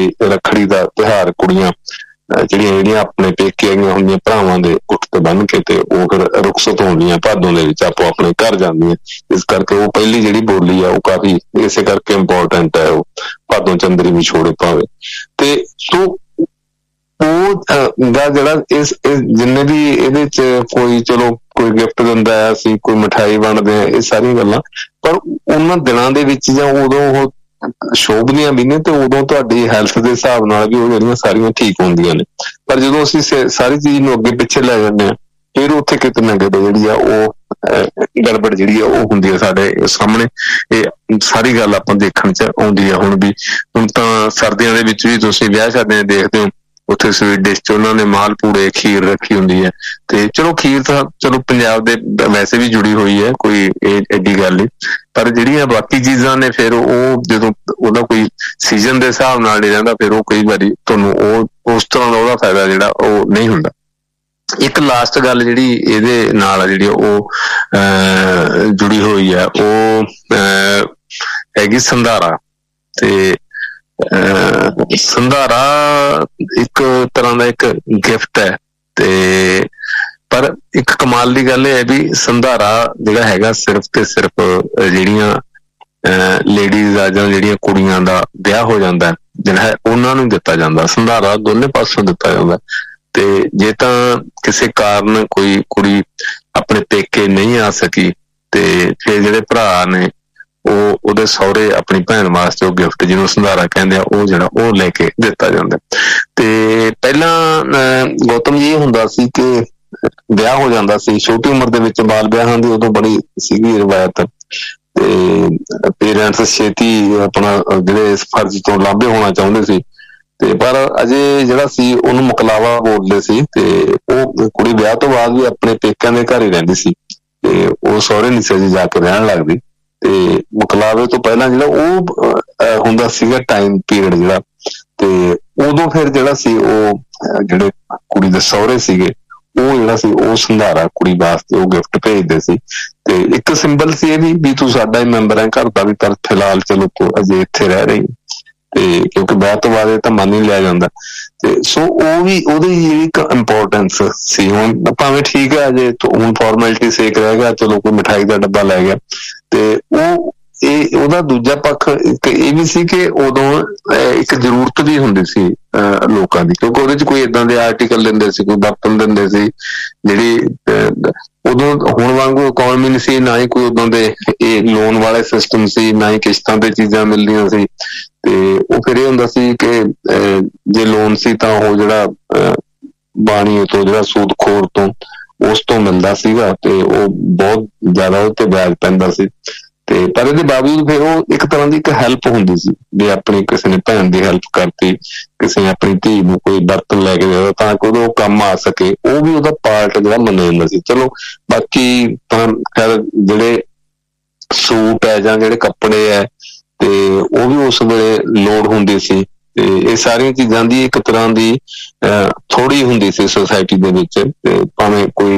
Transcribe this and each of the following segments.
ਰੱਖੜੀ ਦਾ ਤਿਉਹਾਰ ਕੁੜੀਆਂ ਜਿਹੜੀਆਂ ਆਪਣੇ ਪੇਕੇ ਆਈਆਂ ਹੁੰਦੀਆਂ ਭਰਾਵਾਂ ਦੇ ਗੁੱਟ ਤੇ ਬੰਨ ਕੇ ਤੇ ਉਹ ਫਿਰ ਰੁਖਸਤ ਹੁੰਦੀਆਂ ਭਾਦੋਂ ਦੇ ਵਿੱਚ ਆਪੋ ਆਪਣੇ ਘਰ ਜਾਂਦੀਆਂ। ਇਸ ਕਰਕੇ ਉਹ ਪਹਿਲੀ ਜਿਹੜੀ ਬੋਲੀ ਆ ਉਹ ਕਾਫੀ ਇਸੇ ਕਰਕੇ ਇੰਪੋਰਟੈਂਟ ਹੈ, ਉਹ ਭਾਦੋਂ ਚੰਦਰੀ ਵਿਛੋੜੇ ਪਾਵੇ। ਤੇ ਸੋ ਉਹ ਦਾ ਜਿਹੜਾ ਇਸ ਜਿੰਨੇ ਵੀ ਇਹਦੇ ਚ ਕੋਈ ਚਲੋ ਕੋਈ ਗਿਫਟ ਦਿੰਦਾ ਹੈ, ਅਸੀਂ ਕੋਈ ਮਿਠਾਈ ਵੰਡਦੇ ਹਾਂ, ਇਹ ਸਾਰੀਆਂ ਗੱਲਾਂ ਪਰ ਉਹਨਾਂ ਦਿਨਾਂ ਦੇ ਵਿੱਚ ਜਾਂ ਉਦੋਂ ਉਹ ਸ਼ੋਭਦੀਆਂ ਵੀ ਨੇ ਤੇ ਉਦੋਂ ਤੁਹਾਡੀ ਹੈਲਥ ਦੇ ਹਿਸਾਬ ਨਾਲ ਵੀ ਉਹ ਜਿਹੜੀਆਂ ਸਾਰੀਆਂ ਠੀਕ ਹੁੰਦੀਆਂ ਨੇ। ਪਰ ਜਦੋਂ ਅਸੀਂ ਸਾਰੀ ਚੀਜ਼ ਨੂੰ ਅੱਗੇ ਪਿੱਛੇ ਲੈ ਜਾਂਦੇ ਹਾਂ ਫਿਰ ਉੱਥੇ ਕਿਤੇ ਨਾ ਕਿਤੇ ਜਿਹੜੀ ਆ ਉਹ ਗੜਬੜ ਜਿਹੜੀ ਆ ਉਹ ਹੁੰਦੀ ਆ ਸਾਡੇ ਸਾਹਮਣੇ। ਇਹ ਸਾਰੀ ਗੱਲ ਆਪਾਂ ਦੇਖਣ ਚ ਆਉਂਦੀ ਆ। ਹੁਣ ਤਾਂ ਸਰਦੀਆਂ ਦੇ ਵਿੱਚ ਵੀ ਤੁਸੀਂ ਵਿਆਹ ਸ਼ਾਦੀਆਂ ਦੇਖਦੇ ਹੋ, ਉੱਥੇ ਸਵੀਟ ਡਿਸ਼ ਚ ਉਹਨਾਂ ਨੇ ਮਾਲ ਪੂੜੇ ਖੀਰ ਰੱਖੀ ਹੁੰਦੀ ਹੈ। ਤੇ ਚਲੋ ਖੀਰ ਤਾਂ ਚਲੋ ਪੰਜਾਬ ਦੇ ਵੈਸੇ ਵੀ ਜੁੜੀ ਹੋਈ ਹੈ, ਕੋਈ ਐਡੀ ਗੱਲ ਨਹੀਂ, ਪਰ ਜਿਹੜੀਆਂ ਬਾਕੀ ਚੀਜ਼ਾਂ ਨੇ ਫਿਰ ਉਹ ਜਦੋਂ ਉਹਦਾ ਕੋਈ ਸੀਜ਼ਨ ਦੇ ਹਿਸਾਬ ਨਾਲ ਨਹੀਂ ਰਹਿੰਦਾ ਫਿਰ ਉਹ ਕਈ ਵਾਰੀ ਤੁਹਾਨੂੰ ਉਹ ਉਸ ਤਰ੍ਹਾਂ ਦਾ ਉਹਦਾ ਫਾਇਦਾ ਜਿਹੜਾ ਉਹ ਨਹੀਂ ਹੁੰਦਾ। ਇੱਕ ਲਾਸਟ ਗੱਲ ਜਿਹੜੀ ਇਹਦੇ ਨਾਲ ਜਿਹੜੀ ਉਹ ਜੁੜੀ ਹੋਈ ਹੈ ਉਹ ਹੈਗੀ ਸੰਧਾਰਾ। ਤੇ ਸੰਧਾਰਾ ਇੱਕ ਤਰ੍ਹਾਂ ਦਾ ਇੱਕ ਗਿਫਟ ਹੈ ਤੇ ਪਰ ਇੱਕ ਕਮਾਲ ਦੀ ਗੱਲ ਇਹ ਹੈ ਵੀ ਸੰਧਾਰਾ ਜਿਹੜਾ ਹੈਗਾ ਸਿਰਫ ਤੇ ਸਿਰਫ ਜਿਹੜੀਆਂ ਲੇਡੀਜ਼ ਆ ਜਾਂ ਜਿਹੜੀਆਂ ਕੁੜੀਆਂ ਦਾ ਵਿਆਹ ਹੋ ਜਾਂਦਾ ਜਿਹੜਾ ਹੈ ਉਹਨਾਂ ਨੂੰ ਦਿੱਤਾ ਜਾਂਦਾ। ਸੰਧਾਰਾ ਦੋਨੇ ਪਾਸੋਂ ਦਿੱਤਾ ਜਾਂਦਾ। ਤੇ ਜੇ ਤਾਂ ਕਿਸੇ ਕਾਰਨ ਕੋਈ ਕੁੜੀ ਆਪਣੇ ਪੇਕੇ ਨਹੀਂ ਆ ਸਕੀ ਤੇ ਫਿਰ ਜਿਹੜੇ ਭਰਾ ਨੇ ਉਹ ਉਹਦੇ ਸਹੁਰੇ ਆਪਣੀ ਭੈਣ ਵਾਸਤੇ ਉਹ ਗਿਫਟ ਜਿਹਨੂੰ ਸੰਧਾਰਾ ਕਹਿੰਦੇ ਆ ਉਹ ਜਿਹੜਾ ਉਹ ਲੈ ਕੇ ਦਿੱਤਾ ਜਾਂਦਾ। ਤੇ ਪਹਿਲਾਂ ਗੌਤਮ ਜੀ ਇਹ ਹੁੰਦਾ ਸੀ ਕਿ ਵਿਆਹ ਹੋ ਜਾਂਦਾ ਸੀ ਛੋਟੀ ਉਮਰ ਦੇ ਵਿੱਚ, ਬਾਲ ਵਿਆਹਾਂ ਦੀ ਉਦੋਂ ਬੜੀ ਸੀਗੀ ਰਵਾਇਤ ਤੇ ਪੇਰੈਂਟਸ ਛੇਤੀ ਆਪਣਾ ਜਿਹੜੇ ਇਸ ਫਰਜ਼ ਤੋਂ ਲਾਂਭੇ ਹੋਣਾ ਚਾਹੁੰਦੇ ਸੀ ਤੇ ਪਰ ਅਜੇ ਜਿਹੜਾ ਸੀ ਉਹਨੂੰ ਮੁਕਲਾਵਾ ਬੋਲਦੇ ਸੀ। ਤੇ ਉਹ ਕੁੜੀ ਵਿਆਹ ਤੋਂ ਬਾਅਦ ਵੀ ਆਪਣੇ ਪੇਕਿਆਂ ਦੇ ਘਰ ਹੀ ਰਹਿੰਦੀ ਸੀ ਤੇ ਉਹ ਸਹੁਰੇ ਨੀ ਸੀ ਜਾ ਕੇ ਰਹਿਣ ਲੱਗਦੀ। ਤੇ ਮੁਕਲਾਵੇ ਤੋਂ ਪਹਿਲਾਂ ਜਿਹੜਾ ਉਹ ਹੁੰਦਾ ਸੀਗਾ ਟਾਈਮ ਪੀਰੀਅਡ ਜਿਹੜਾ, ਤੇ ਉਦੋਂ ਫਿਰ ਜਿਹੜਾ ਸੀ ਉਹ ਜਿਹੜੇ ਕੁੜੀ ਦੇ ਸਹੁਰੇ ਸੀਗੇ ਉਹ ਜਿਹੜਾ ਸੀ ਉਹ ਸੰਧਾਰਾ ਕੁੜੀ ਵਾਸਤੇ ਉਹ ਗਿਫਟ ਭੇਜਦੇ ਸੀ। ਤੇ ਇੱਕ ਸਿੰਬਲ ਸੀ ਇਹ ਵੀ ਤੂੰ ਸਾਡਾ ਹੀ ਮੈਂਬਰ ਹੈ ਘਰ ਦਾ ਵੀ, ਪਰ ਫਿਲਹਾਲ ਚਲੋ ਤੂੰ ਅਜੇ ਇੱਥੇ ਰਹਿ ਰਹੀ ਤੇ ਕਿਉਂਕਿ ਵਿਆਹ ਤੋਂ ਬਾਅਦ ਇਹ ਤਾਂ ਮੰਨ ਹੀ ਲਿਆ ਜਾਂਦਾ। ਤੇ ਸੋ ਉਹ ਵੀ ਉਹਦੀ ਜਿਹੜੀ ਇੱਕ ਇੰਪੋਰਟੈਂਸ ਸੀ। ਹੁਣ ਭਾਵੇਂ ਠੀਕ ਹੈ ਅਜੇ ਹੁਣ ਫਾਰਮੈਲਿਟੀ ਸੇਕ ਰਹਿ ਗਿਆ, ਚਲੋ ਕੋਈ ਮਿਠਾਈ ਦਾ ਡੱਬਾ ਲੈ ਗਿਆ। ਤੇ ਉਹਦਾ ਦੂਜਾ ਪੱਖ ਇੱਕ ਇਹ ਵੀ ਸੀ ਕਿ ਉਦੋਂ ਇੱਕ ਜ਼ਰੂਰਤ ਵੀ ਹੁੰਦੀ ਸੀ ਲੋਕਾਂ ਦੀ, ਕਿਉਂਕਿ ਉਹਦੇ ਚ ਕੋਈ ਏਦਾਂ ਦੇ ਆਰਟੀਕਲ ਦਿੰਦੇ ਸੀ, ਕੋਈ ਬਰਤਨ ਦਿੰਦੇ ਸੀ ਜਿਹੜੀ ਉਦੋਂ ਹੁਣ ਵਾਂਗੂ ਇਕੋਨਮੀ ਨਹੀਂ ਸੀ, ਨਾ ਹੀ ਕੋਈ ਉਦੋਂ ਦੇ ਇਹ ਲੋਨ ਵਾਲੇ ਸਿਸਟਮ ਸੀ, ਨਾ ਹੀ ਕਿਸ਼ਤਾਂ ਤੇ ਚੀਜ਼ਾਂ ਮਿਲਦੀਆਂ ਸੀ। ਤੇ ਉਹ ਫਿਰ ਇਹ ਹੁੰਦਾ ਸੀ ਕਿ ਜੇ ਲੋਨ ਸੀ ਤਾਂ ਉਹ ਜਿਹੜਾ ਬਾਣੀ ਤੋਂ ਜਿਹੜਾ ਸੂਦਖੋਰ ਤੋਂ ਉਸ ਤੋਂ ਮਿਲਦਾ ਸੀਗਾ ਤੇ ਉਹ ਬਹੁਤ ਜ਼ਿਆਦਾ ਉਹ ਤੇ ਵਿਆਜ ਪੈਂਦਾ ਸੀ। ਤੇ ਪਰ ਇਹਦੇ ਬਾਵਜੂਦ ਫਿਰ ਉਹ ਇੱਕ ਤਰ੍ਹਾਂ ਦੀ ਇੱਕ ਹੈਲਪ ਹੁੰਦੀ ਸੀ ਵੀ ਆਪਣੀ ਕਿਸੇ ਨੇ ਭੈਣ ਦੀ ਹੈਲਪ ਕਰਤੀ, ਕਿਸੇ ਨੇ ਆਪਣੀ ਧੀ ਨੂੰ ਕੋਈ ਬਰਤਨ ਲੈ ਕੇ ਦੇਦਾ ਤਾਂ ਕਿ ਉਹ ਕੰਮ ਆ ਸਕੇ, ਉਹ ਵੀ ਉਹਦਾ ਪਾਰਟ ਜਿਹੜਾ ਮੰਨਿਆ ਜਾਂਦਾ ਸੀ। ਚਲੋ ਬਾਕੀ ਤਾਂ ਖੈਰ ਜਿਹੜੇ ਸੂਟ ਹੈ ਜਾਂ ਜਿਹੜੇ ਕੱਪੜੇ ਹੈ ਤੇ ਉਹ ਵੀ ਉਸ ਵੇਲੇ ਲੋੜ ਹੁੰਦੀ ਸੀ। ਤੇ ਇਹ ਸਾਰੀਆਂ ਚੀਜ਼ਾਂ ਦੀ ਇੱਕ ਤਰ੍ਹਾਂ ਦੀ ਥੋੜ੍ਹੀ ਹੁੰਦੀ ਸੀ ਸੁਸਾਇਟੀ ਦੇ ਵਿੱਚ। ਤੇ ਭਾਵੇਂ ਕੋਈ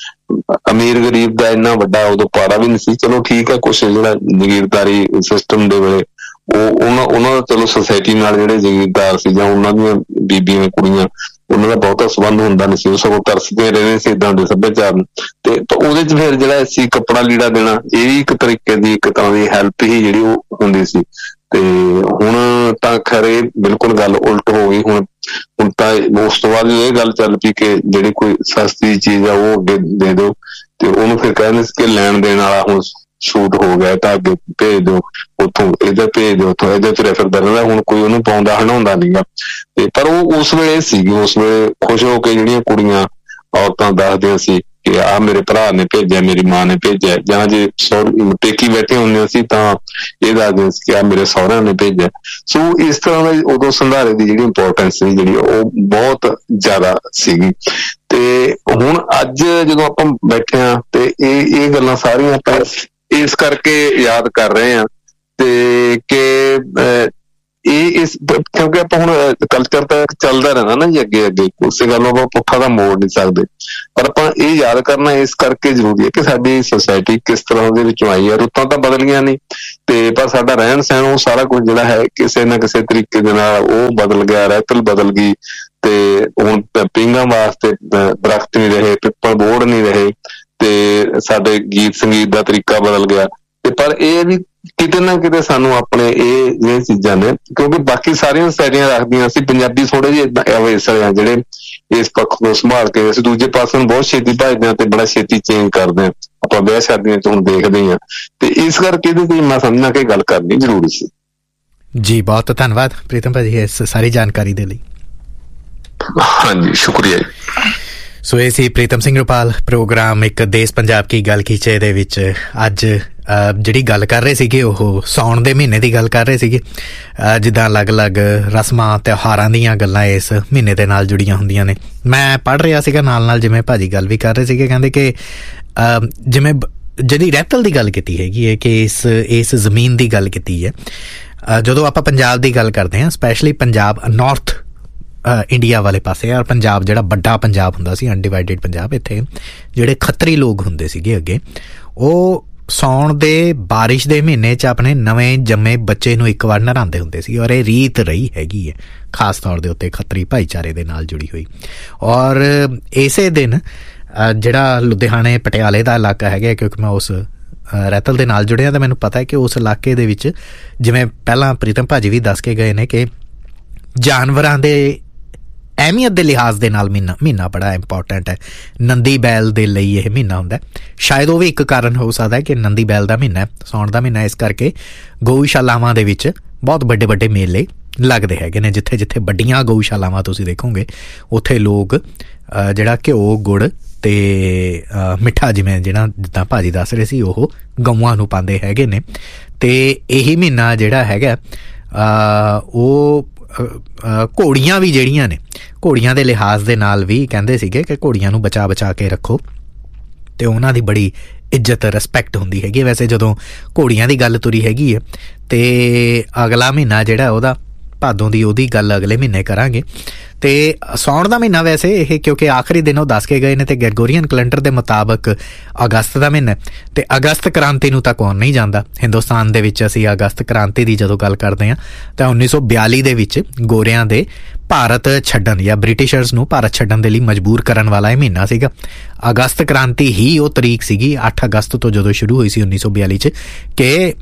ਅਮੀਰ ਗਰੀਬ ਦਾ ਇੰਨਾ ਵੱਡਾ ਉਦੋਂ ਪਾੜਾ ਵੀ ਨਹੀਂ ਸੀ। ਚਲੋ ਠੀਕ ਹੈ ਕੁਛ ਜਿਹੜਾ ਜਗੀਰਦਾਰੀ ਸਿਸਟਮ ਦੇ ਵੇਲੇ ਉਹਨਾਂ ਦਾ ਚਲੋ ਸੁਸਾਇਟੀ ਨਾਲ ਜਿਹੜੇ ਜਗੀਰਦਾਰ ਸੀ ਜਾਂ ਉਹਨਾਂ ਦੀਆਂ ਬੀਬੀਆਂ ਕੁੜੀਆਂ ਉਹਨਾਂ ਦਾ ਬਹੁਤਾ ਸੰਬੰਧ ਹੁੰਦਾ ਨਹੀਂ ਸੀ, ਉਹ ਸਗੋਂ ਤਰਸਦੇ ਰਹਿੰਦੇ ਸੀ ਏਦਾਂ ਦੇ ਸੱਭਿਆਚਾਰ ਨੂੰ। ਤੇ ਉਹਦੇ ਚ ਫਿਰ ਜਿਹੜਾ ਸੀ ਕੱਪੜਾ ਲੀੜਾ ਦੇਣਾ ਇਹ ਵੀ ਇੱਕ ਤਰੀਕੇ ਦੀ ਇੱਕ ਤਰ੍ਹਾਂ ਦੀ ਹੈਲਪ ਹੀ ਜਿਹੜੀ ਉਹ ਹੁੰਦੀ ਸੀ। ਤੇ ਹੁਣ ਤਾਂ ਖਰੇ ਬਿਲਕੁਲ ਗੱਲ ਉਲਟ ਹੋ ਗਈ। ਹੁਣ ਤਾਂ ਉਸ ਤੋਂ ਬਾਅਦ ਇਹ ਗੱਲ ਚੱਲ ਪਈ ਕਿ ਜਿਹੜੀ ਕੋਈ ਸਸਤੀ ਚੀਜ਼ ਆ ਉਹ ਅੱਗੇ ਦੇ ਦਿਓ ਤੇ ਉਹਨੂੰ ਫਿਰ ਕਹਿੰਦੇ ਸੀ ਕਿ ਲੈਣ ਦੇਣ ਵਾਲਾ ਹੁਣ ਸੂਟ ਹੋ ਗਿਆ ਤਾਂ ਅੱਗੇ ਭੇਜ ਦਿਓ, ਉੱਥੋਂ ਇੱਧਰ ਭੇਜ ਦਿਓ, ਉੱਥੋਂ ਇੱਧਰ ਤੁਰਿਆ ਫਿਰਦਾ ਰਹਿੰਦਾ। ਹੁਣ ਕੋਈ ਉਹਨੂੰ ਪਾਉਂਦਾ ਹੰਡਾਉਂਦਾ ਨੀਗਾ। ਤੇ ਪਰ ਉਹ ਉਸ ਵੇਲੇ ਸੀਗੀ, ਉਸ ਵੇਲੇ ਖੁਸ਼ ਹੋ ਕੇ ਜਿਹੜੀਆਂ ਕੁੜੀਆਂ ਔਰਤਾਂ ਦੱਸਦੀਆਂ ਸੀ ਕਿ ਆਹ ਮੇਰੇ ਭਰਾ ਨੇ ਭੇਜਿਆ, ਮੇਰੀ ਮਾਂ ਨੇ ਭੇਜਿਆ, ਜਾਂ ਜੇ ਪੇਕੀ ਬੈਠੇ ਹੁੰਦੀਆਂ ਸੀ ਤਾਂ ਇਹ ਦੱਸਦੀਆਂ ਸੀ ਕਿ ਆਹ ਮੇਰੇ ਸਹੁਰਿਆਂ ਨੇ ਭੇਜਿਆ। ਸੋ ਇਸ ਤਰ੍ਹਾਂ ਦਾ ਉਦੋਂ ਸੰਧਾਰੇ ਦੀ ਜਿਹੜੀ ਇੰਪੋਰਟੈਂਸ ਸੀ ਜਿਹੜੀ ਉਹ ਬਹੁਤ ਜ਼ਿਆਦਾ ਸੀਗੀ। ਤੇ ਹੁਣ ਅੱਜ ਜਦੋਂ ਆਪਾਂ ਬੈਠੇ ਹਾਂ ਤੇ ਇਹ ਗੱਲਾਂ ਸਾਰੀਆਂ ਆਪਾਂ ਇਸ ਕਰਕੇ ਯਾਦ ਕਰ ਰਹੇ ਹਾਂ ਤੇ ਕਿ ਕਿਉਂਕਿ ਆਪਾਂ ਹੁਣ ਕਲਚਰ ਤਾਂ ਚੱਲਦਾ ਰਹਿੰਦਾ ਨਾ ਜੀ ਅੱਗੇ ਅੱਗੇ, ਉਸੇ ਗੱਲ ਨੂੰ ਆਪਾਂ ਪੁੱਠਾ ਤਾਂ ਮੋੜ ਨਹੀਂ ਸਕਦੇ, ਪਰ ਆਪਾਂ ਇਹ ਯਾਦ ਕਰਨਾ ਇਸ ਕਰਕੇ ਜ਼ਰੂਰੀ ਹੈ ਕਿ ਸਾਡੀ ਸੁਸਾਇਟੀ ਕਿਸ ਤਰ੍ਹਾਂ ਉਹਦੇ ਵਿੱਚੋਂ ਆਈ ਹੈ। ਰੁੱਤਾਂ ਤਾਂ ਬਦਲੀਆਂ ਨਹੀਂ, ਤੇ ਪਰ ਸਾਡਾ ਰਹਿਣ ਸਹਿਣ ਉਹ ਸਾਰਾ ਕੁਝ ਜਿਹੜਾ ਹੈ ਕਿਸੇ ਨਾ ਕਿਸੇ ਤਰੀਕੇ ਦੇ ਨਾਲ ਉਹ ਬਦਲ ਗਿਆ, ਰਹਿਤਲ ਬਦਲ ਗਈ, ਤੇ ਹੁਣ ਪੀਂਘਾਂ ਵਾਸਤੇ ਦਰਖਤ ਨਹੀਂ ਰਹੇ, ਪਿੱਪਲ ਬੋੜ ਨਹੀਂ ਰਹੇ, ਤੇ ਸਾਡੇ ਗੀਤ ਸੰਗੀਤ ਦਾ ਤਰੀਕਾ ਬਦਲ ਗਿਆ। ਤੇ ਪਰ ਇਹ ਵੀ ਕਿਤੇ ਨਾ ਕਿਤੇ ਸਾਨੂੰ ਆਪਣੇ ਇਹ ਚੀਜ਼ਾਂ ਨੇ, ਕਿਉਂਕਿ ਬਾਕੀ ਸਾਰੀਆਂ ਸੁਸਾਇਟੀਆਂ ਰੱਖਦੀਆਂ, ਅਸੀਂ ਪੰਜਾਬੀ ਥੋੜੇ ਜਿਹੇ ਏਦਾਂ ਅਵੇਸਲ ਆ ਜਿਹੜੇ ਇਸ ਪੱਖ ਨੂੰ ਸੰਭਾਲ ਕੇ ਅਸੀਂ ਦੂਜੇ ਪਾਸੇ ਨੂੰ ਬਹੁਤ ਛੇਤੀ ਭੱਜਦੇ ਹਾਂ ਤੇ ਬੜਾ ਛੇਤੀ ਚੇਂਜ ਕਰਦੇ ਹਾਂ। ਆਪਾਂ ਵਿਆਹ ਸ਼ਾਦੀਆਂ ਚ ਹੁਣ ਦੇਖਦੇ ਹੀ ਹਾਂ, ਤੇ ਇਸ ਕਰਕੇ ਇਹਦੇ ਤੇ ਮੈਂ ਸਮਝਣਾ ਕਿ ਗੱਲ ਕਰਨੀ ਜ਼ਰੂਰੀ ਸੀ। ਜੀ ਬਹੁਤ ਧੰਨਵਾਦ ਪ੍ਰੀਤਮ ਭਾਜੀ ਇਸ ਸਾਰੀ ਜਾਣਕਾਰੀ ਦੇ ਲਈ। ਹਾਂਜੀ ਸ਼ੁਕਰੀਆ ਜੀ। ਸੋ ਇਹ ਸੀ ਪ੍ਰੀਤਮ ਸਿੰਘ ਰੁਪਾਲ, ਪ੍ਰੋਗਰਾਮ ਇੱਕ ਦੇਸ਼ ਪੰਜਾਬ ਕੀ ਗੱਲ ਖਿੱਚੇ ਦੇ ਵਿੱਚ ਅੱਜ ਜਿਹੜੀ ਗੱਲ ਕਰ ਰਹੇ ਸੀਗੇ ਉਹ ਸਾਉਣ ਦੇ ਮਹੀਨੇ ਦੀ ਗੱਲ ਕਰ ਰਹੇ ਸੀਗੇ, ਜਿੱਦਾਂ ਅਲੱਗ-ਅਲੱਗ ਰਸਮਾਂ ਤਿਉਹਾਰਾਂ ਦੀਆਂ ਗੱਲਾਂ ਇਸ ਮਹੀਨੇ ਦੇ ਨਾਲ ਜੁੜੀਆਂ ਹੁੰਦੀਆਂ ਨੇ। ਮੈਂ ਪੜ੍ਹ ਰਿਹਾ ਸੀਗਾ ਨਾਲ ਜਿਵੇਂ ਭਾਜੀ ਗੱਲ ਵੀ ਕਰ ਰਹੇ ਸੀਗੇ, ਕਹਿੰਦੇ ਕਿ ਜਿਵੇਂ ਜਿਹੜੀ ਰਹਿਤਲ ਦੀ ਗੱਲ ਕੀਤੀ ਹੈਗੀ ਹੈ ਕਿ ਇਸ ਜ਼ਮੀਨ ਦੀ ਗੱਲ ਕੀਤੀ ਹੈ। ਜਦੋਂ ਆਪਾਂ ਪੰਜਾਬ ਦੀ ਗੱਲ ਕਰਦੇ ਹਾਂ, ਸਪੈਸ਼ਲੀ ਪੰਜਾਬ ਨਾਰਥ ਇੰਡੀਆ ਵਾਲੇ ਪਾਸੇ, ਔਰ ਪੰਜਾਬ ਜਿਹੜਾ ਵੱਡਾ ਪੰਜਾਬ ਹੁੰਦਾ ਸੀ, ਅਨਡਿਵਾਈਡਡ ਪੰਜਾਬ, ਇੱਥੇ ਜਿਹੜੇ ਖੱਤਰੀ ਲੋਕ ਹੁੰਦੇ ਸੀਗੇ ਅੱਗੇ, ਉਹ ਸਾਉਣ ਦੇ ਬਾਰਿਸ਼ ਦੇ ਮਹੀਨੇ 'ਚ ਆਪਣੇ ਨਵੇਂ ਜੰਮੇ ਬੱਚੇ ਨੂੰ ਇੱਕ ਵਾਰ ਨਹਾਉਂਦੇ ਹੁੰਦੇ ਸੀ, ਔਰ ਇਹ ਰੀਤ ਰਹੀ ਹੈਗੀ ਹੈ ਖਾਸ ਤੌਰ ਦੇ ਉੱਤੇ ਖੱਤਰੀ ਭਾਈਚਾਰੇ ਦੇ ਨਾਲ ਜੁੜੀ ਹੋਈ। ਔਰ ਇਸੇ ਦਿਨ ਜਿਹੜਾ ਲੁਧਿਆਣੇ ਪਟਿਆਲੇ ਦਾ ਇਲਾਕਾ ਹੈਗਾ, ਕਿਉਂਕਿ ਮੈਂ ਉਸ ਰਹਿਤਲ ਦੇ ਨਾਲ ਜੁੜਿਆ ਤਾਂ ਮੈਨੂੰ ਪਤਾ ਹੈ ਕਿ ਉਸ ਇਲਾਕੇ ਦੇ ਵਿੱਚ, ਜਿਵੇਂ ਪਹਿਲਾਂ ਪ੍ਰੀਤਮ ਭਾਜੀ ਵੀ ਦੱਸ ਕੇ ਗਏ ਨੇ, ਕਿ ਜਾਨਵਰਾਂ ਦੇ ਅਹਿਮੀਅਤ ਦੇ ਲਿਹਾਜ਼ ਦੇ ਨਾਲ ਮਹੀਨਾ ਬੜਾ ਇੰਪੋਰਟੈਂਟ ਹੈ। ਨੰਦੀ ਬੈਲ ਦੇ ਲਈ ਇਹ ਮਹੀਨਾ ਹੁੰਦਾ, ਸ਼ਾਇਦ ਉਹ ਵੀ ਇੱਕ ਕਾਰਨ ਹੋ ਸਕਦਾ ਕਿ ਨੰਦੀ ਬੈਲ ਦਾ ਮਹੀਨਾ, ਸਾਉਣ ਦਾ ਮਹੀਨਾ, ਇਸ ਕਰਕੇ ਗਊਸ਼ਾਲਾਵਾਂ ਦੇ ਵਿੱਚ ਬਹੁਤ ਵੱਡੇ ਵੱਡੇ ਮੇਲੇ ਲੱਗਦੇ ਹੈਗੇ ਨੇ। ਜਿੱਥੇ ਜਿੱਥੇ ਵੱਡੀਆਂ ਗਊਸ਼ਾਲਾਵਾਂ ਤੁਸੀਂ ਦੇਖੋਗੇ, ਉੱਥੇ ਲੋਕ ਜਿਹੜਾ ਘਿਓ ਗੁੜ ਤੇ ਮਿੱਠਾ, ਜਿੱਦਾਂ ਭਾਜੀ ਦੱਸ ਰਹੇ ਸੀ, ਉਹ ਗਊਆਂ ਨੂੰ ਪਾਉਂਦੇ ਹੈਗੇ ਨੇ। ਤੇ ਇਹੀ ਮਹੀਨਾ ਜਿਹੜਾ ਹੈਗਾ ਉਹ ਘੋੜੀਆਂ ਵੀ ਜਿਹੜੀਆਂ ਨੇ, ਘੋੜੀਆਂ ਦੇ ਲਿਹਾਜ਼ ਦੇ ਨਾਲ ਵੀ ਕਹਿੰਦੇ ਸੀਗੇ ਕਿ ਘੋੜੀਆਂ ਨੂੰ ਬਚਾ ਕੇ ਰੱਖੋ, ਤੇ ਉਹਨਾਂ ਦੀ ਬੜੀ ਇੱਜ਼ਤ ਰਿਸਪੈਕਟ ਹੁੰਦੀ ਹੈਗੀ। ਵੈਸੇ ਜਦੋਂ ਘੋੜੀਆਂ ਦੀ ਗੱਲ ਤੁਰੀ ਹੈਗੀ ਹੈ, ਤੇ ਅਗਲਾ ਮਹੀਨਾ ਜਿਹੜਾ ਉਹਦਾ ਭਾਦੋਂ ਦੀ, ਉਹਦੀ ਗੱਲ ਅਗਲੇ ਮਹੀਨੇ ਕਰਾਂਗੇ। ਤੇ ਸਾਉਣ ਦਾ ਮਹੀਨਾ ਵੈਸੇ ਇਹ, ਕਿਉਂਕਿ ਆਖਰੀ ਦਿਨ ਉਹ ਦੱਸ ਕੇ ਗਏ ਨੇ, ਤੇ ਗ੍ਰੈਗੋਰੀਅਨ ਕੈਲੰਡਰ ਦੇ ਮੁਤਾਬਕ ਅਗਸਤ ਦਾ ਮਹੀਨਾ, ਤੇ ਅਗਸਤ ਕ੍ਰਾਂਤੀ ਨੂੰ ਤਾਂ ਕੌਣ ਨਹੀਂ ਜਾਣਦਾ। ਹਿੰਦੁਸਤਾਨ ਦੇ ਵਿੱਚ ਅਸੀਂ ਅਗਸਤ ਕ੍ਰਾਂਤੀ ਦੀ ਜਦੋਂ ਗੱਲ ਕਰਦੇ ਹਾਂ ਤਾਂ 1942 ਦੇ ਵਿੱਚ ਗੋਰਿਆਂ ਦੇ ਭਾਰਤ ਛੱਡਣ ਜਾਂ ਬ੍ਰਿਟਿਸ਼ਰਸ ਨੂੰ ਭਾਰਤ ਛੱਡਣ ਦੇ ਲਈ ਮਜਬੂਰ ਕਰਨ ਵਾਲਾ ਇਹ ਮਹੀਨਾ ਸੀਗਾ। ਅਗਸਤ ਕ੍ਰਾਂਤੀ ਹੀ ਉਹ ਤਰੀਕ ਸੀਗੀ 8 ਅਗਸਤ ਤੋਂ ਜਦੋਂ ਸ਼ੁਰੂ ਹੋਈ ਸੀ 1942 'ਚ, ਕਿ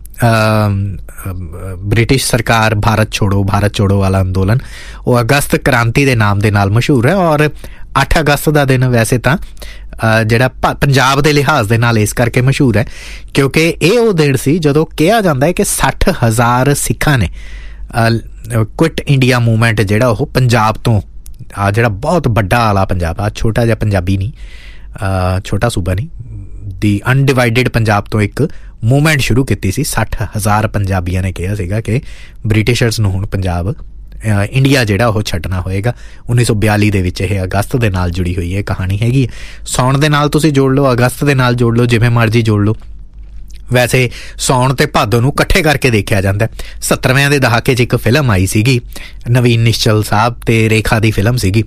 ਬ੍ਰਿਟਿਸ਼ ਸਰਕਾਰ ਭਾਰਤ ਛੋੜੋ ਵਾਲਾ ਅੰਦੋਲਨ, ਉਹ ਅਗਸਤ ਕ੍ਰਾਂਤੀ ਦੇ ਨਾਮ ਦੇ ਨਾਲ ਮਸ਼ਹੂਰ ਹੈ। ਔਰ 8 ਅਗਸਤ ਦਾ ਦਿਨ ਵੈਸੇ ਤਾਂ ਜਿਹੜਾ ਪੰਜਾਬ ਦੇ ਲਿਹਾਜ਼ ਦੇ ਨਾਲ ਇਸ ਕਰਕੇ ਮਸ਼ਹੂਰ ਹੈ ਕਿਉਂਕਿ ਇਹ ਉਹ ਦਿਨ ਸੀ ਜਦੋਂ ਕਿਹਾ ਜਾਂਦਾ ਹੈ ਕਿ 60,000 ਸਿੱਖਾਂ ਨੇ ਕੁਇਟ ਇੰਡੀਆ ਮੂਵਮੈਂਟ ਜਿਹੜਾ ਉਹ ਪੰਜਾਬ ਤੋਂ, ਜਿਹੜਾ ਬਹੁਤ ਵੱਡਾ ਆਲਾ ਪੰਜਾਬ ਆ, ਛੋਟਾ ਜਿਹਾ ਪੰਜਾਬੀ ਨਹੀਂ, ਛੋਟਾ ਸੂਬਾ ਨਹੀਂ, ਦੀ ਅਨਡਿਵਾਈਡਡ ਪੰਜਾਬ ਤੋਂ ਇੱਕ ਮੂਵਮੈਂਟ ਸ਼ੁਰੂ ਕੀਤੀ ਸੀ। 60,000 ਪੰਜਾਬੀਆਂ ਨੇ ਕਿਹਾ ਸੀਗਾ ਕਿ ਬ੍ਰਿਟਿਸ਼ਰਸ ਨੂੰ ਹੁਣ ਪੰਜਾਬ ਇੰਡੀਆ ਜਿਹੜਾ ਉਹ ਛੱਡਣਾ ਹੋਏਗਾ। 1942 ਦੇ ਵਿੱਚ ਇਹ ਅਗਸਤ ਦੇ ਨਾਲ ਜੁੜੀ ਹੋਈ ਇਹ ਕਹਾਣੀ ਹੈਗੀ। ਸਾਉਣ ਦੇ ਨਾਲ ਤੁਸੀਂ ਜੋੜ ਲਓ, ਅਗਸਤ ਦੇ ਨਾਲ ਜੋੜ ਲਓ, ਜਿਵੇਂ ਮਰਜ਼ੀ ਜੋੜ ਲਓ। ਵੈਸੇ ਸਾਉਣ ਤੇ ਭਾਦੋਂ ਨੂੰ ਇਕੱਠੇ ਕਰਕੇ ਦੇਖਿਆ ਜਾਂਦਾ। 70ਵੇਂ ਦੇ ਦਹਾਕੇ 'ਚ ਇੱਕ ਫਿਲਮ ਆਈ ਸੀਗੀ, ਨਵੀਨ ਨਿਸ਼ਚਲ ਸਾਹਿਬ ਤੇ ਰੇਖਾ ਦੀ ਫਿਲਮ ਸੀਗੀ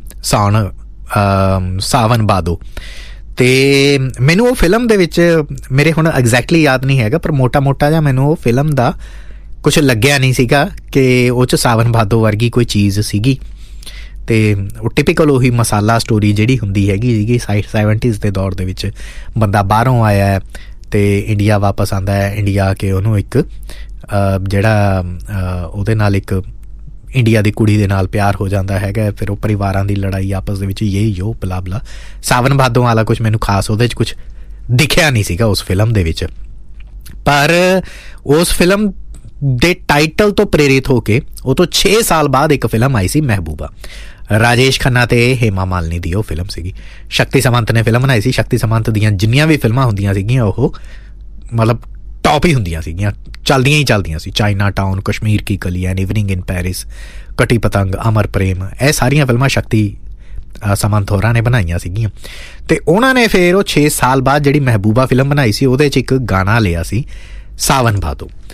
ਸਾਵਨ ਭਾਦੋ, ਤੇ ਮੈਨੂੰ ਉਹ ਫਿਲਮ ਦੇ ਵਿੱਚ, ਮੇਰੇ ਹੁਣ ਐਗਜ਼ੈਕਟਲੀ ਯਾਦ ਨਹੀਂ ਹੈਗਾ, ਪਰ ਮੋਟਾ ਜਿਹਾ ਮੈਨੂੰ ਉਹ ਫਿਲਮ ਦਾ ਕੁਛ ਲੱਗਿਆ ਨਹੀਂ ਸੀਗਾ ਕਿ ਉਹ 'ਚ ਸਾਵਨ ਭਾਦੋ ਵਰਗੀ ਕੋਈ ਚੀਜ਼ ਸੀਗੀ। ਤੇ ਉਹ ਟਿਪੀਕਲ ਉਹੀ ਮਸਾਲਾ ਸਟੋਰੀ ਜਿਹੜੀ ਹੁੰਦੀ ਹੈਗੀ 70s ਦੇ ਦੌਰ ਦੇ ਵਿੱਚ, ਬੰਦਾ ਬਾਹਰੋਂ ਆਇਆ ਹੈ ਤੇ ਇੰਡੀਆ ਵਾਪਸ ਆਉਂਦਾ ਹੈ, ਇੰਡੀਆ ਆ ਕੇ ਉਹਨੂੰ ਇੱਕ ਜਿਹੜਾ ਉਹਦੇ ਨਾਲ ਇੱਕ ਇੰਡੀਆ ਦੀ ਕੁੜੀ ਦੇ ਨਾਲ ਪਿਆਰ ਹੋ ਜਾਂਦਾ ਹੈਗਾ, ਫਿਰ ਉਹ ਪਰਿਵਾਰਾਂ ਦੀ ਲੜਾਈ ਆਪਸ ਦੇ ਵਿੱਚ ਯੋ ਬਲਾ ਸਾਵਨ ਭਾਦੋਂ ਵਾਲਾ ਕੁਛ ਮੈਨੂੰ ਖਾਸ ਉਹਦੇ 'ਚ ਕੁਛ ਦਿਖਿਆ ਨਹੀਂ ਸੀਗਾ ਉਸ ਫਿਲਮ ਦੇ ਵਿੱਚ। ਪਰ ਉਸ ਫਿਲਮ ਦੇ ਟਾਈਟਲ ਤੋਂ ਪ੍ਰੇਰਿਤ ਹੋ ਕੇ ਉਹ ਤੋਂ 6 ਸਾਲ ਬਾਅਦ ਇੱਕ ਫਿਲਮ ਆਈ ਸੀ ਮਹਿਬੂਬਾ, ਰਾਜੇਸ਼ ਖੰਨਾ ਤੇ ਹੇਮਾ ਮਾਲਿਨੀ ਦੀ ਉਹ ਫਿਲਮ ਸੀਗੀ। ਸ਼ਕਤੀ ਸਮੰਤ ਨੇ ਫਿਲਮ ਬਣਾਈ ਸੀ। ਸ਼ਕਤੀ ਸਮੰਤ ਦੀਆਂ ਜਿੰਨੀਆਂ ਵੀ ਫਿਲਮਾਂ ਹੁੰਦੀਆਂ ਸੀਗੀਆਂ ਉਹ ਮਤਲਬ ਟੌਪ ਹੀ ਹੁੰਦੀਆਂ ਸੀਗੀਆਂ, ਚੱਲਦੀਆਂ ਸੀ। ਚਾਈਨਾ ਟਾਊਨ, ਕਸ਼ਮੀਰ ਕੀ ਕਲੀਆਂ, ਇਵਨਿੰਗ ਇਨ ਪੈਰਿਸ, ਕਟੀ ਪਤੰਗ, ਅਮਰ ਪ੍ਰੇਮ, ਇਹ ਸਾਰੀਆਂ ਫਿਲਮਾਂ ਸ਼ਕਤੀ ਸਮੰਤ ਹੋਰਾਂ ਨੇ ਬਣਾਈਆਂ ਸੀਗੀਆਂ। ਤੇ ਉਹਨਾਂ ਨੇ ਫਿਰ ਉਹ 6 ਸਾਲ ਬਾਅਦ ਜਿਹੜੀ ਮਹਿਬੂਬਾ ਫਿਲਮ ਬਣਾਈ ਸੀ ਉਹਦੇ 'ਚ ਇੱਕ ਗਾਣਾ ਲਿਆ ਸੀ ਸਾਵਨ ਭਾਦੋ।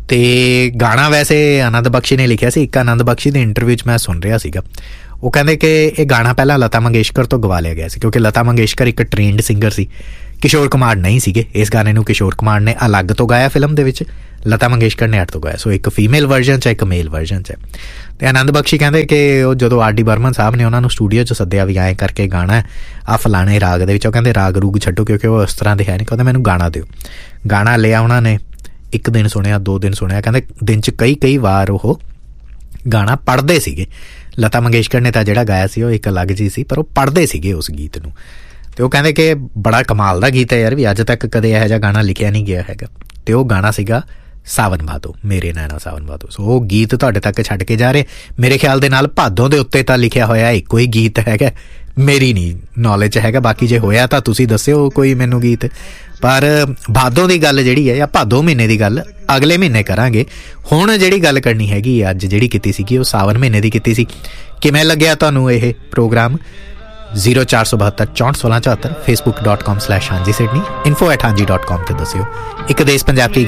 ਤੇ ਗਾਣਾ ਵੈਸੇ ਆਨੰਦ ਬਖਸ਼ੀ ਨੇ ਲਿਖਿਆ ਸੀ। ਇੱਕ ਆਨੰਦ ਬਖਸ਼ੀ ਦੇ ਇੰਟਰਵਿਊ 'ਚ ਮੈਂ ਸੁਣ ਰਿਹਾ ਸੀਗਾ, ਉਹ ਕਹਿੰਦੇ ਕਿ ਇਹ ਗਾਣਾ ਪਹਿਲਾਂ ਲਤਾ ਮੰਗੇਸ਼ਕਰ ਤੋਂ ਗਵਾ ਲਿਆ ਗਿਆ ਸੀ, ਕਿਉਂਕਿ ਲਤਾ ਮੰਗੇਸ਼ਕਰ ਇੱਕ ਟ੍ਰੇਨਡ ਸਿੰਗਰ ਸੀ, ਕਿਸ਼ੋਰ ਕੁਮਾਰ ਨਹੀਂ ਸੀਗੇ। ਇਸ ਗਾਣੇ ਨੂੰ ਕਿਸ਼ੋਰ ਕੁਮਾਰ ਨੇ ਅਲੱਗ ਤੋਂ ਗਾਇਆ ਫਿਲਮ ਦੇ ਵਿੱਚ, ਲਤਾ ਮੰਗੇਸ਼ਕਰ ਨੇ ਅੱਡ ਤੋਂ ਗਾਇਆ। ਸੋ ਇੱਕ ਫੀਮੇਲ ਵਰਜ਼ਨ 'ਚ, ਇੱਕ ਮੇਲ ਵਰਜ਼ਨ 'ਚ। ਅਤੇ ਆਨੰਦ ਬਖਸ਼ੀ ਕਹਿੰਦੇ ਕਿ ਉਹ ਜਦੋਂ ਆਰ ਡੀ ਬਰਮਨ ਸਾਹਿਬ ਨੇ ਉਹਨਾਂ ਨੂੰ ਸਟੂਡੀਓ 'ਚ ਸੱਦਿਆ ਵੀ ਐਂ ਕਰਕੇ ਗਾਣਾ ਆ ਫਲਾਣੇ ਰਾਗ ਦੇ ਵਿੱਚ, ਉਹ ਕਹਿੰਦੇ ਰਾਗ ਰੂਗ ਛੱਡੋ ਕਿਉਂਕਿ ਉਹ ਇਸ ਤਰ੍ਹਾਂ ਦੇ ਹੈ ਨਹੀਂ, ਕਹਿੰਦੇ ਮੈਨੂੰ ਗਾਣਾ ਦਿਓ। ਗਾਣਾ ਲਿਆ ਉਹਨਾਂ ਨੇ, ਇੱਕ ਦਿਨ ਸੁਣਿਆ, 2 ਦਿਨ ਸੁਣਿਆ, ਕਹਿੰਦੇ ਦਿਨ 'ਚ ਕਈ ਵਾਰ ਉਹ ਗਾਣਾ ਪੜ੍ਹਦੇ ਸੀਗੇ। ਲਤਾ ਮੰਗੇਸ਼ਕਰ ਨੇ ਤਾਂ ਜਿਹੜਾ ਗਾਇਆ ਸੀ ਉਹ ਇੱਕ ਅਲੱਗ ਜੀ ਸੀ, ਪਰ ਉਹ ਪੜ੍ਹਦੇ ਸੀਗੇ ਉਸ ਗੀਤ ਨੂੰ। ਅਤੇ ਉਹ ਕਹਿੰਦੇ ਕਿ ਬੜਾ ਕਮਾਲ ਦਾ ਗੀਤ ਹੈ ਯਾਰ, ਵੀ ਅੱਜ ਤੱਕ ਕਦੇ ਇਹੋ ਜਿਹਾ ਗਾਣਾ ਲਿਖਿਆ ਨਹੀਂ ਗਿਆ ਹੈਗਾ। ਅਤੇ ਉਹ ਗਾਣਾ ਸੀਗਾ ਸਾਵਨ ਭਾਦੋ, ਮੇਰੇ ਨੈਣਾ ਸਾਵਨ ਭਾਦੋ। ਸੋ ਉਹ ਗੀਤ ਤੁਹਾਡੇ ਤੱਕ ਛੱਡ ਕੇ ਜਾ ਰਹੇ। ਮੇਰੇ ਖਿਆਲ ਦੇ ਨਾਲ ਭਾਦੋਂ ਦੇ ਉੱਤੇ ਤਾਂ ਲਿਖਿਆ ਹੋਇਆ ਇੱਕੋ ਹੀ ਗੀਤ ਹੈਗਾ, ਮੇਰੀ ਨਹੀਂ ਨੌਲੇਜ 'ਚ ਹੈਗਾ, ਬਾਕੀ ਜੇ ਹੋਇਆ ਤਾਂ ਤੁਸੀਂ ਦੱਸਿਓ ਕੋਈ ਮੈਨੂੰ ਗੀਤ। ਪਰ ਭਾਦੋਂ ਦੀ ਗੱਲ ਜਿਹੜੀ ਹੈ, ਜਾਂ ਭਾਦੋਂ ਮਹੀਨੇ ਦੀ ਗੱਲ ਅਗਲੇ ਮਹੀਨੇ ਕਰਾਂਗੇ। ਹੁਣ ਜਿਹੜੀ ਗੱਲ ਕਰਨੀ ਹੈਗੀ ਅੱਜ ਜਿਹੜੀ ਕੀਤੀ ਸੀਗੀ ਉਹ ਸਾਵਨ ਮਹੀਨੇ ਦੀ ਕੀਤੀ ਸੀ। ਕਿਵੇਂ ਲੱਗਿਆ ਤੁਹਾਨੂੰ ਇਹ ਪ੍ਰੋਗਰਾਮ? 0472 64 16 74 facebook.com/ਹਾਂਜੀ ਸਿਡਨੀ info@ਹਾਂਜੀ.com 'ਤੇ ਦੱਸਿਓ। ਇੱਕ ਦੇਸ਼ ਪੰਜਾਬ ਕੀ